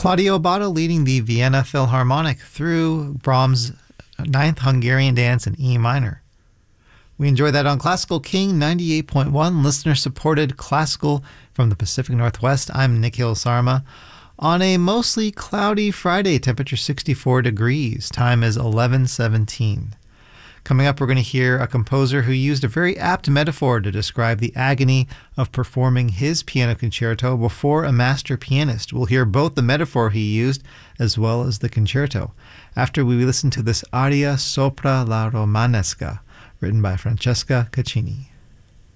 Claudio Abbado leading the Vienna Philharmonic through Brahms' Ninth Hungarian Dance in E minor. We enjoy that on Classical King 98.1, listener-supported classical from the Pacific Northwest. I'm Nikhil Sarma. On a mostly cloudy Friday, temperature 64 degrees. Time is 11:17. Coming up, we're going to hear a composer who used a very apt metaphor to describe the agony of performing his piano concerto before a master pianist. We'll hear both the metaphor he used as well as the concerto after we listen to this aria Sopra la Romanesca, written by Francesca Caccini.